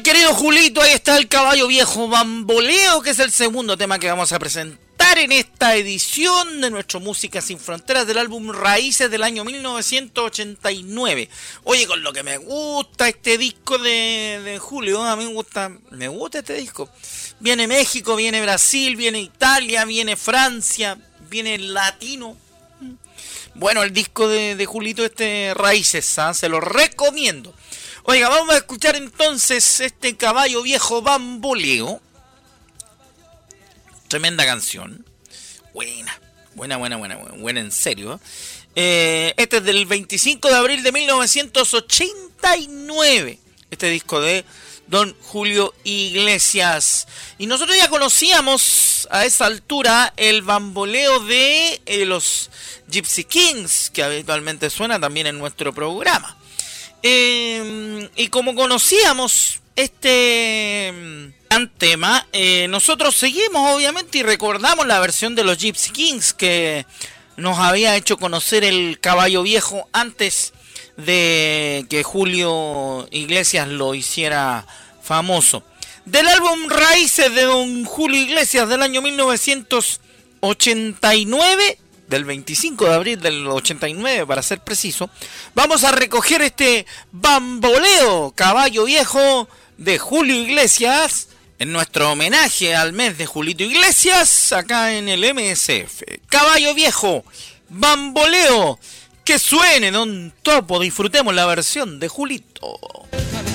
querido Julito, ahí está el Caballo Viejo Bamboleo, que es el segundo tema que vamos a presentar en esta edición de nuestro Música Sin Fronteras del álbum Raíces del año 1989. Oye, con lo que me gusta este disco de Julio, a mí me gusta este disco. Viene México, viene Brasil, viene Italia, viene Francia, viene Latino. Bueno, el disco de Julito, Raíces, se lo recomiendo. Oiga, vamos a escuchar entonces este Caballo Viejo Bamboleo. Tremenda canción. Buena en serio. Este es del 25 de abril de 1989. Este disco de Don Julio Iglesias. Y nosotros ya conocíamos a esa altura el bamboleo de los Gypsy Kings, que habitualmente suena también en nuestro programa. Y como conocíamos este gran tema, nosotros seguimos obviamente y recordamos la versión de los Gypsy Kings que nos había hecho conocer el Caballo Viejo antes de que Julio Iglesias lo hiciera famoso. Del álbum Raíces de Don Julio Iglesias del año 1989, del 25 de abril del 89 para ser preciso, vamos a recoger este bamboleo Caballo Viejo de Julio Iglesias en nuestro homenaje al mes de Julito Iglesias acá en el MSF. Caballo Viejo, bamboleo, que suene Don Topo, disfrutemos la versión de Julito.